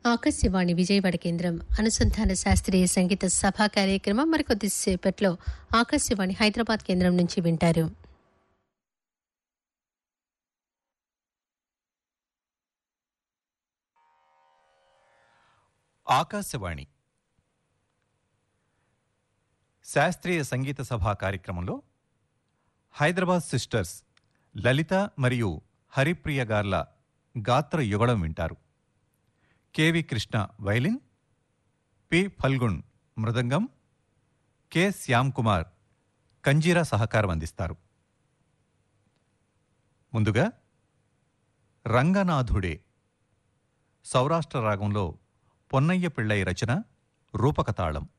ఆకాశవాణి విజయవాడ కేంద్రం అనుసంధాన శాస్త్రీయ సంగీత సభా కార్యక్రమం మరికొద్దిసేపట్లో ఆకాశవాణి హైదరాబాద్ కేంద్రం నుంచి వింటారు. ఆకాశవాణి శాస్త్రీయ సంగీత సభా కార్యక్రమంలో హైదరాబాద్ సిస్టర్స్ లలిత మరియు హరిప్రియ గార్ల గాత్ర యుగళం వింటారు. KV Krishna violin, P Phalgun మృదంగం, కె శ్యామ్ కుమార్ కంజీరా సహకారం అందిస్తారు. ముందుగా రంగనాథుడే సౌరాష్ట్ర రాగంలో పొన్నయ్య పిళ్ళై రచన, రూపకతాళం.